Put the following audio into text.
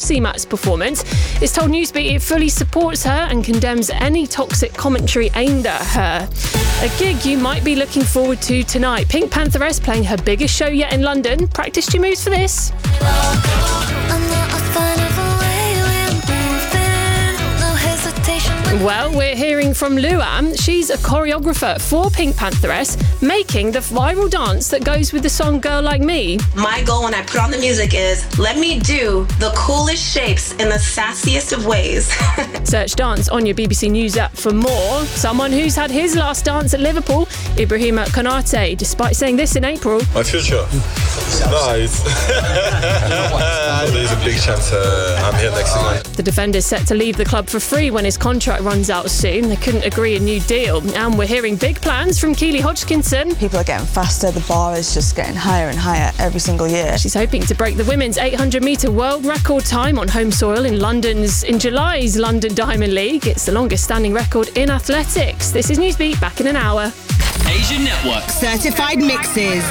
C-Max performance. It's told Newsbeat it fully supports her and condemns any toxic commentary aimed at her. A gig you might be looking forward to tonight. PinkPantheress playing her biggest show yet in London. Practiced your moves for this? Well, we're hearing from Luam. She's a choreographer for PinkPantheress, making the viral dance that goes with the song Girl Like Me. My goal when I put on the music is, let me do the coolest shapes in the sassiest of ways. Search dance on your BBC News app for more. Someone who's had his last dance at Liverpool, Ibrahima Konate, despite saying this in April. My future? Nice. There's a big chance I'm here next season. The defender's set to leave the club for free when his contract runs out soon. They couldn't agree a new deal. And we're hearing big plans from Keely Hodgkinson. People are getting faster. The bar is just getting higher and higher every single year. She's hoping to break the women's 800-metre world record time on home soil in July's London Diamond League. It's the longest standing record in athletics. This is Newsbeat, back in an hour. Asian Network. Certified mixes.